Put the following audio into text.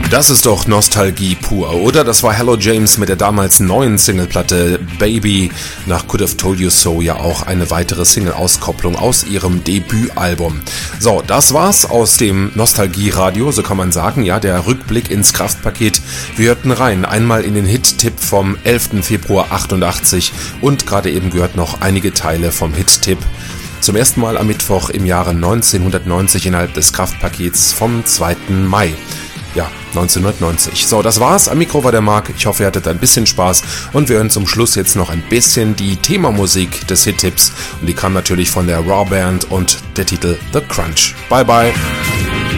Das ist doch Nostalgie pur, oder? Das war Hello James mit der damals neuen Singleplatte Baby, nach Could Have Told You So ja auch eine weitere Single-Auskopplung aus ihrem Debütalbum. So, das war's aus dem Nostalgie-Radio, so kann man sagen, ja, der Rückblick ins Kraftpaket. Wir hörten rein, einmal in den Hit-Tipp vom 11. Februar 88 und gerade eben gehört noch einige Teile vom Hit-Tipp zum ersten Mal am Mittwoch im Jahre 1990 innerhalb des Kraftpakets vom 2. Mai. Ja, 1990. So, das war's. Am Mikro war der Marc. Ich hoffe, ihr hattet ein bisschen Spaß. Und wir hören zum Schluss jetzt noch ein bisschen die Themamusik des Hit-Tipps. Und die kam natürlich von der Raw Band und der Titel The Crunch. Bye, bye.